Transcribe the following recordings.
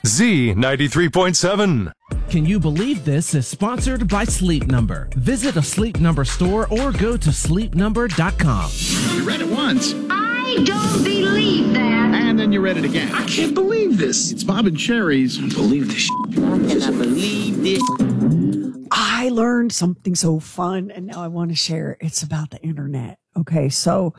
Z93.7. Can You Believe This is sponsored by Sleep Number. Visit a Sleep Number store or go to sleepnumber.com. You read it once. I don't believe that. And then you read it again. I can't believe this. It's Bob and Sherry's. I believe this. I believe this. I learned something so fun, and now I want to share it. It's about the internet. Okay, so,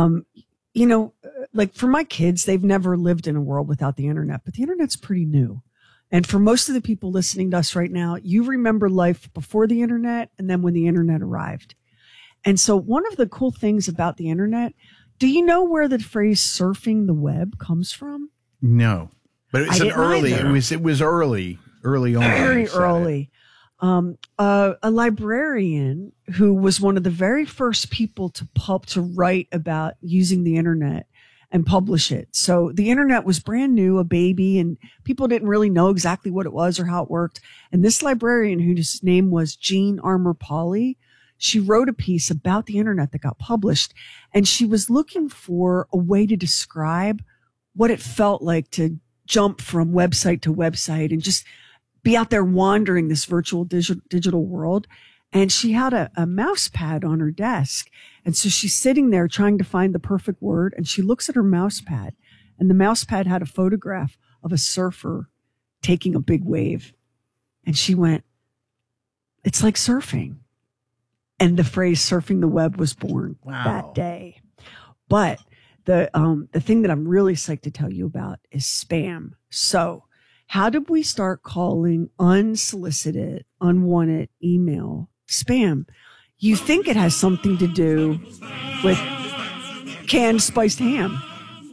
like for my kids, they've never lived in a world without the internet, but the internet's pretty new. And for most of the people listening to us right now, you remember life before the internet and then when the internet arrived. And so one of the cool things about the internet, do you know where the phrase surfing the web comes from? No, but it's it was early on. Very early. A librarian who was one of the very first people to write about using the internet and publish it. So the internet was brand new, a baby, and people didn't really know exactly what it was or how it worked. And this librarian, whose name was Jean Armour Pauley, she wrote a piece about the internet that got published, and she was looking for a way to describe what it felt like to jump from website to website and just be out there wandering this virtual digital world. And she had a mouse pad on her desk. And so she's sitting there trying to find the perfect word. And she looks at her mouse pad, and the mouse pad had a photograph of a surfer taking a big wave. And she went, it's like surfing. And the phrase surfing the web was born that day. But the thing that I'm really psyched to tell you about is spam. So how did we start calling unsolicited, unwanted email spam? You think it has something to do with canned spiced ham,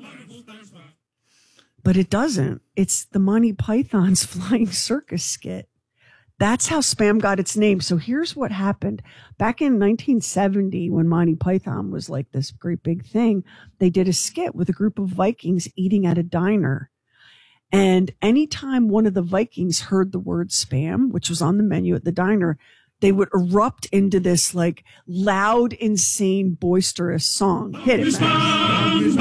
but it doesn't. It's the Monty Python's Flying Circus skit. That's how spam got its name. So here's what happened. Back in 1970, when Monty Python was like this great big thing, they did a skit with a group of Vikings eating at a diner. And anytime one of the Vikings heard the word spam, which was on the menu at the diner, they would erupt into this like loud, insane, boisterous song. Hit it, man.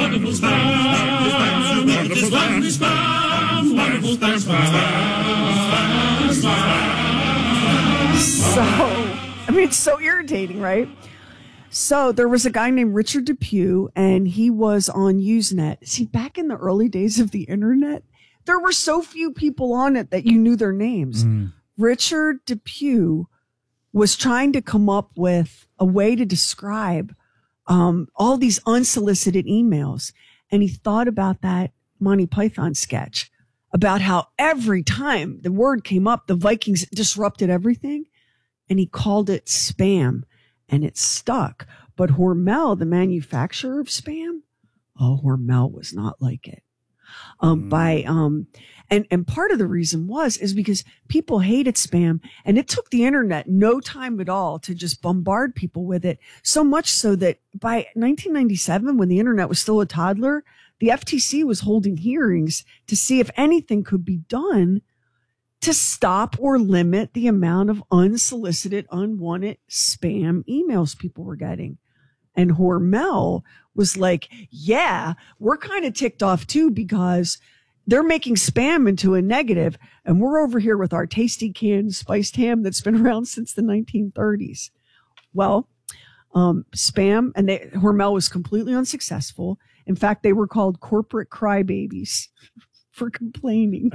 So, I mean, it's so irritating, right? So there was a guy named Richard Depew, and he was on Usenet. See, back in the early days of the internet, there were so few people on it that you knew their names. Richard Depew was trying to come up with a way to describe all these unsolicited emails. And he thought about that Monty Python sketch about how every time the word came up, the Vikings disrupted everything. And he called it spam, and it stuck. But Hormel, the manufacturer of spam, Hormel was not like it. And part of the reason is because people hated spam, and it took the internet no time at all to just bombard people with it. So much so that by 1997, when the internet was still a toddler, the FTC was holding hearings to see if anything could be done to stop or limit the amount of unsolicited, unwanted spam emails people were getting. And Hormel was like, yeah, we're kind of ticked off too, because they're making spam into a negative, and we're over here with our tasty canned spiced ham that's been around since the 1930s. Well, spam, and Hormel was completely unsuccessful. In fact, they were called corporate crybabies for complaining.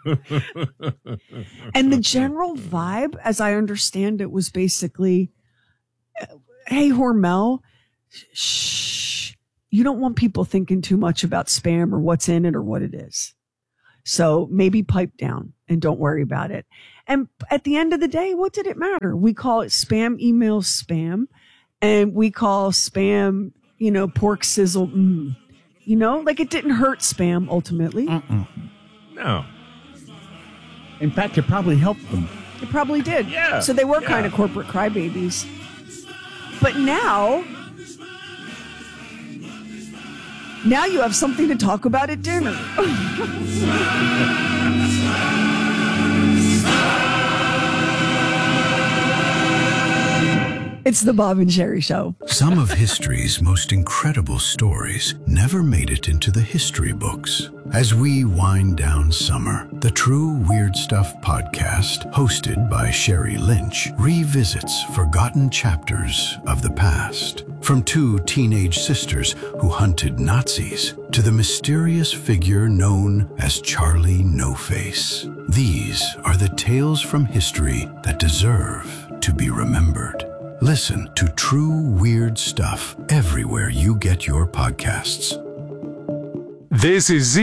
And the general vibe, as I understand it, was basically, hey, Hormel, shh, you don't want people thinking too much about spam or what's in it or what it is. So maybe pipe down and don't worry about it. And at the end of the day, what did it matter? We call it spam emails spam, and we call spam, pork sizzle. Like it didn't hurt spam ultimately. No. In fact, it probably helped them. It probably did. Yeah. So they were kind of corporate crybabies. But now you have something to talk about at dinner. It's the Bob and Sherry Show. Some of history's most incredible stories never made it into the history books. As we wind down summer, the True Weird Stuff podcast, hosted by Sherry Lynch, revisits forgotten chapters of the past. From two teenage sisters who hunted Nazis to the mysterious figure known as Charlie No Face. These are the tales from history that deserve to be remembered. Listen to True Weird Stuff everywhere you get your podcasts. This is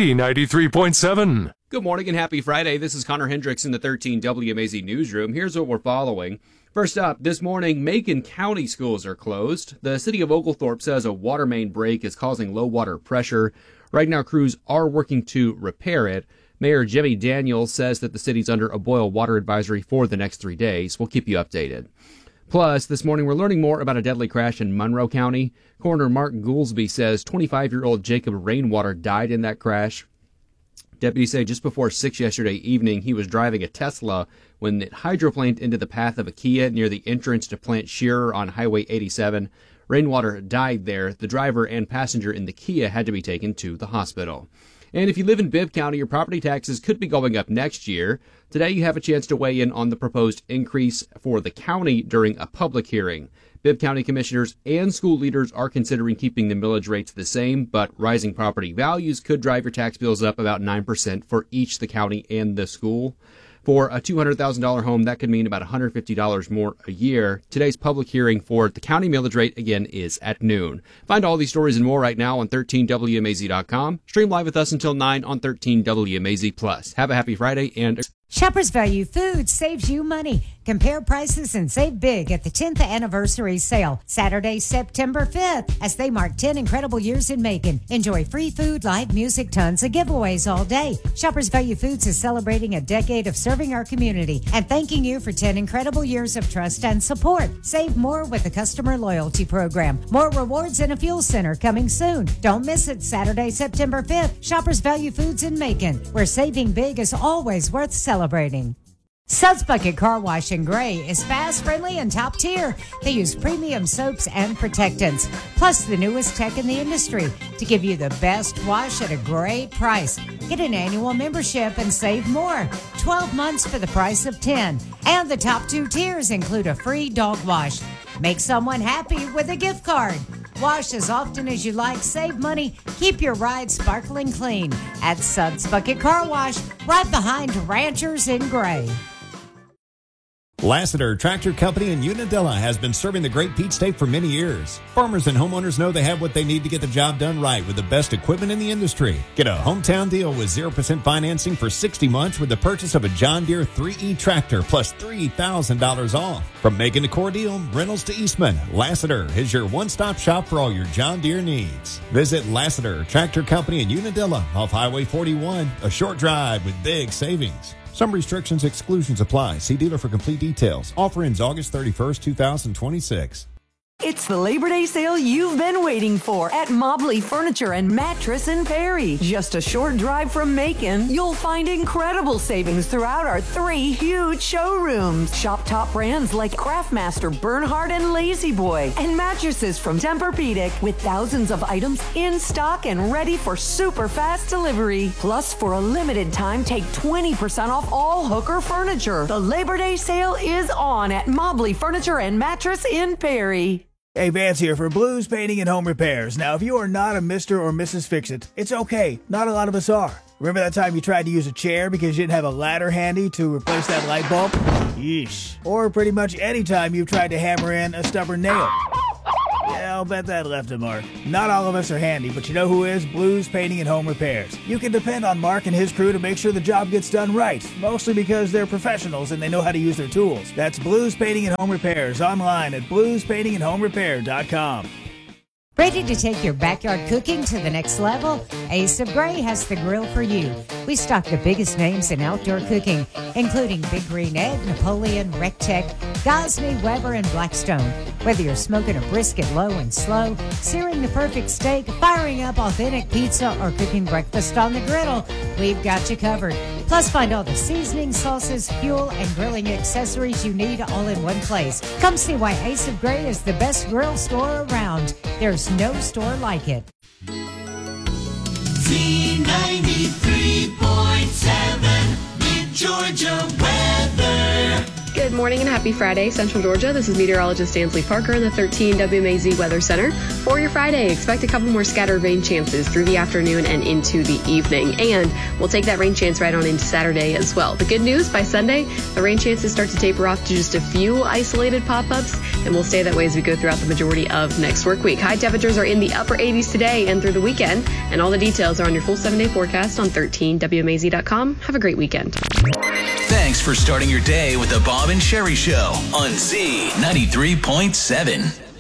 Z93.7. Good morning and happy Friday. This is Connor Hendricks in the 13 WMAZ newsroom. Here's what we're following. First up, this morning, Macon County schools are closed. The city of Oglethorpe says a water main break is causing low water pressure. Right now, crews are working to repair it. Mayor Jimmy Daniels says that the city's under a boil water advisory for the next 3 days. We'll keep you updated. Plus, this morning we're learning more about a deadly crash in Monroe County. Coroner Mark Goolsby says 25-year-old Jacob Rainwater died in that crash. Deputies say just before 6 yesterday evening, he was driving a Tesla when it hydroplaned into the path of a Kia near the entrance to Plant Shearer on Highway 87. Rainwater died there. The driver and passenger in the Kia had to be taken to the hospital. And if you live in Bibb County, your property taxes could be going up next year. Today, you have a chance to weigh in on the proposed increase for the county during a public hearing. Bibb County commissioners and school leaders are considering keeping the millage rates the same, but rising property values could drive your tax bills up about 9% for each the county and the school. For a $200,000 home, that could mean about $150 more a year. Today's public hearing for the county millage rate, again, is at noon. Find all these stories and more right now on 13WMAZ.com. Stream live with us until 9 on 13WMAZ+. Have a happy Friday and... Shoppers Value Foods saves you money. Compare prices and save big at the 10th anniversary sale, Saturday, September 5th, as they mark 10 incredible years in Macon. Enjoy free food, live music, tons of giveaways all day. Shoppers Value Foods is celebrating a decade of serving our community and thanking you for 10 incredible years of trust and support. Save more with the customer loyalty program. More rewards and a fuel center coming soon. Don't miss it, Saturday, September 5th. Shoppers Value Foods in Macon, where saving big is always worth celebrating. Suds Bucket Car Wash in Gray is fast, friendly, and top tier. They use premium soaps and protectants, plus the newest tech in the industry to give you the best wash at a great price. Get an annual membership and save more. 12 months for the price of 10. And the top 2 tiers include a free dog wash. Make someone happy with a gift card. Wash as often as you like, save money, keep your ride sparkling clean at Suds Bucket Car Wash, right behind Ranchers in Gray. Lassiter Tractor Company in Unadilla has been serving the Great Peach State for many years. Farmers and homeowners know they have what they need to get the job done right with the best equipment in the industry. Get a hometown deal with 0% financing for 60 months with the purchase of a John Deere 3E tractor plus $3,000 off. From Macon to Cordele, Reynolds to Eastman, Lassiter is your one-stop shop for all your John Deere needs. Visit Lassiter Tractor Company in Unadilla off Highway 41, a short drive with big savings. Some restrictions, exclusions apply. See dealer for complete details. Offer ends August 31st, 2026. It's the Labor Day sale you've been waiting for at Mobley Furniture and Mattress in Perry. Just a short drive from Macon, you'll find incredible savings throughout our 3 huge showrooms. Shop top brands like Craftmaster, Bernhard, and Lazy Boy, and mattresses from Tempur-Pedic with thousands of items in stock and ready for super fast delivery. Plus, for a limited time, take 20% off all Hooker furniture. The Labor Day sale is on at Mobley Furniture and Mattress in Perry. Hey, Vance here for Blues Painting and Home Repairs. Now, if you are not a Mr. or Mrs. Fix-It, it's okay. Not a lot of us are. Remember that time you tried to use a chair because you didn't have a ladder handy to replace that light bulb? Yeesh. Or pretty much any time you've tried to hammer in a stubborn nail. Yeah, I'll bet that left a mark. Not all of us are handy, but you know who is? Blues Painting and Home Repairs. You can depend on Mark and his crew to make sure the job gets done right, mostly because they're professionals and they know how to use their tools. That's Blues Painting and Home Repairs online at bluespaintingandhomerepair.com. Ready to take your backyard cooking to the next level? Ace of Gray has the grill for you. We stock the biggest names in outdoor cooking, including Big Green Egg, Napoleon, Rectech, Gosney, Weber, and Blackstone. Whether you're smoking a brisket low and slow, searing the perfect steak, firing up authentic pizza, or cooking breakfast on the griddle, we've got you covered. Plus, find all the seasoning, sauces, fuel, and grilling accessories you need all in one place. Come see why Ace of Gray is the best grill store around. There's no store like it. Z93. morning and happy Friday, Central Georgia. This is meteorologist Ansley Parker in the 13 WMAZ Weather Center. For your Friday, expect a couple more scattered rain chances through the afternoon and into the evening. And we'll take that rain chance right on into Saturday as well. The good news, by Sunday, the rain chances start to taper off to just a few isolated pop-ups, and we'll stay that way as we go throughout the majority of next work week. High temperatures are in the upper 80s today and through the weekend, and all the details are on your full 7-day forecast on 13WMAZ.com. Have a great weekend. Thanks for starting your day with the Bob and Sherry Show on Z93.7.